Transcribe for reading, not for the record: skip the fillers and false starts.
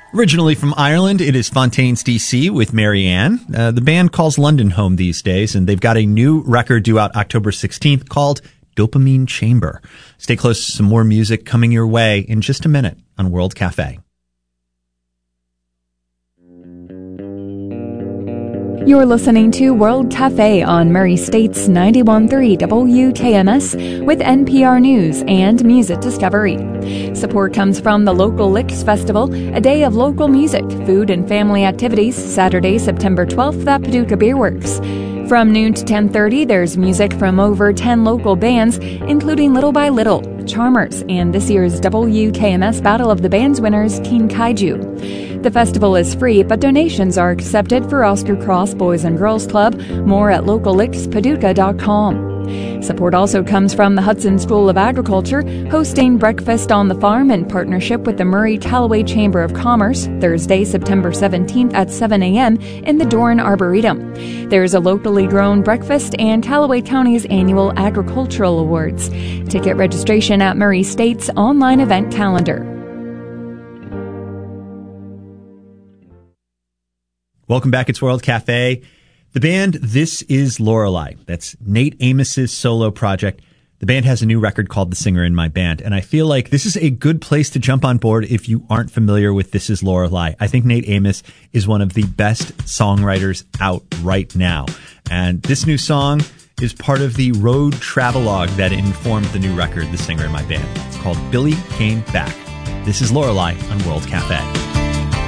Originally from Ireland, it is Fontaines DC with Marianne. The band calls London home these days, and they've got a new record due out October 16th called Dopamine Chamber. Stay close to some more music coming your way in just a minute on World Cafe. You're listening to World Cafe on Murray State's 91.3 WKMS with NPR News and Music Discovery. Support comes from the Local Licks Festival, a day of local music, food, and family activities, Saturday, September 12th at Paducah Beer Works. From noon to 10:30, there's music from over 10 local bands, including Little by Little, Charmers, and this year's WKMS Battle of the Bands winners, Teen Kaiju. The festival is free, but donations are accepted for Oscar Cross Boys and Girls Club. More at locallickspaducah.com. Support also comes from the Hudson School of Agriculture, hosting Breakfast on the Farm in partnership with the Murray-Callaway Chamber of Commerce, Thursday, September 17th at 7 a.m. in the Doran Arboretum. There's a locally grown breakfast and Callaway County's annual Agricultural Awards. Ticket registration at Murray State's online event calendar. Welcome back. It's World Cafe. The band This Is Lorelei. That's Nate Amos's solo project. The band has a new record called The Singer in My Band, and I feel like this is a good place to jump on board if you aren't familiar with This Is Lorelei. I think Nate Amos is one of the best songwriters out right now, and this new song is part of the road travelogue that informed the new record, The Singer in My Band. It's called Billy Came Back. This is Lorelei on World Cafe.